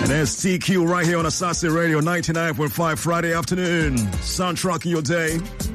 STQ right here on Asase Radio 99.5 Friday afternoon. Soundtracking your day.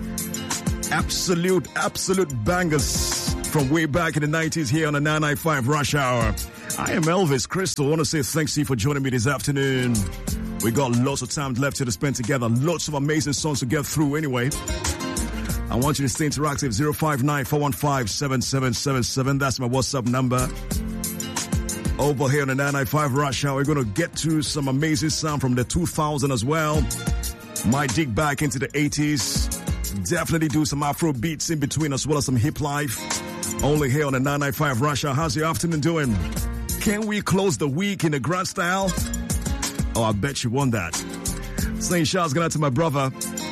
Absolute bangers from way back in the 90s here on the 995 Rush Hour. I am Elvis Crystal. I want to say thanks to you for joining me this afternoon. We got lots of time left here to spend together. Lots of amazing songs to get through anyway. I want you to stay interactive. 059-415-7777. That's my WhatsApp number. Over here on the 995 Rush Hour, we're going to get to some amazing sound from the 2000s as well. Might dig back into the 80s. Definitely do some Afro beats in between as well as some hip life. Only here on the 995 Rush Hour. How's your afternoon doing? Can we close the week in a grand style? Oh, I bet you want that. Saying shouts going out to my brother,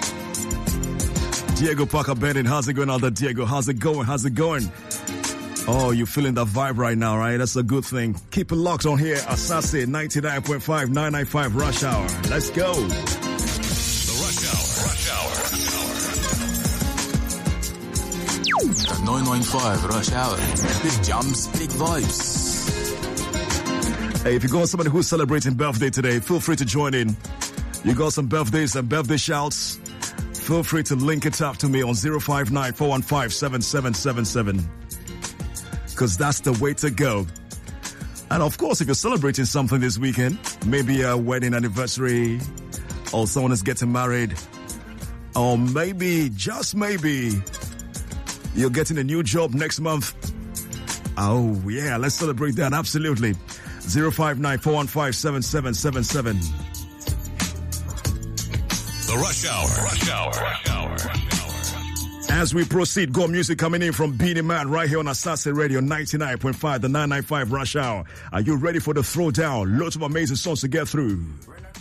Diego Parker Bennett. How's it going out there, Diego? How's it going? Oh, you're feeling that vibe right now, right? That's a good thing. Keep it locked on here. Asase 99.5, 995 Rush Hour. Let's go. The Rush Hour. The 995 Rush Hour. Big jumps, big vibes. Hey, if you got somebody who's celebrating birthday today, feel free to join in. You got some birthdays and birthday shouts? Feel free to link it up to me on 059-415-7777. Because that's the way to go. And of course, if you're celebrating something this weekend, maybe a wedding anniversary, or someone is getting married, or maybe, just maybe, you're getting a new job next month. Oh, yeah, let's celebrate that. Absolutely. 059-415-7777. The Rush Hour. As we proceed, go music coming in from Beenie Man right here on Asase Radio 99.5, the 995 Rush Hour. Are you ready for the throwdown? Lots of amazing songs to get through.